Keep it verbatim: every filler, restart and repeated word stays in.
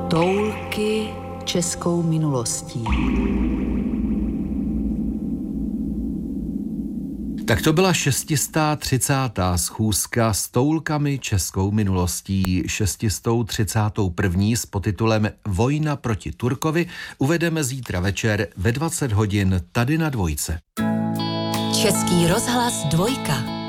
Toulky českou minulostí. Tak to byla šestistá třicátá schůzka s toulkami českou minulostí. šestistá třicátá první s podtitulem Vojna proti Turkovi uvedeme zítra večer ve dvacet hodin tady na Dvojce. Český rozhlas Dvojka.